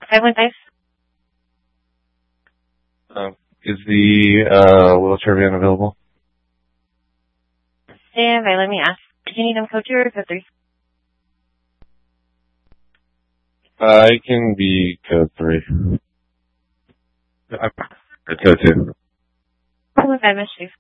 515. Is the wheelchair van available? Stand by, let me ask. Do you need them code 2 or code 3? It can be code 3. Code 2. 515, Miss Chief.